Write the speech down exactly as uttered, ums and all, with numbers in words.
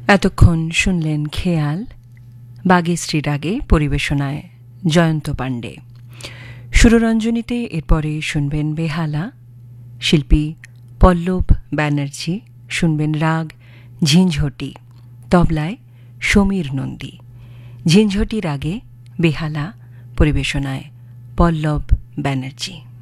এতক্ষণ শুনলেন খেয়াল বাগেশ্রী রাগে পরিবেশনায় জয়ন্ত পাণ্ডে। সুররঞ্জনীতে এরপরে শুনবেন বেহালা, শিল্পী পল্লব ব্যানার্জি, শুনবেন রাগ ঝিঞ্ঝটি, তবলায় সমীর নন্দী। ঝিঞ্ঝটি রাগে বেহালা পরিবেশনায় পল্লব ব্যানার্জি।